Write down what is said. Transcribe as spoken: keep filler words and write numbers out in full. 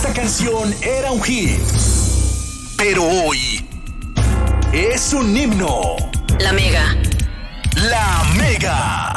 esta canción era un hit, pero hoy es un himno. La Mega. La Mega.